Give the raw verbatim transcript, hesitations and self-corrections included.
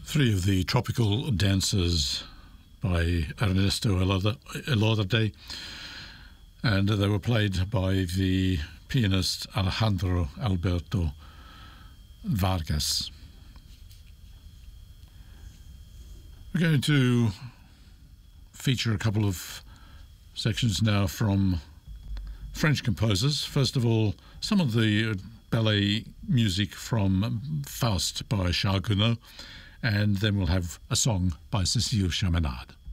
Three of the tropical dances by Ernesto Elordi, and they were played by the pianist Alejandro Alberto Vargas. We're going to feature a couple of sections now from French composers. First of all, some of the ballet music from Faust by Charles Gounod, and then we'll have a song by Cécile Chaminade.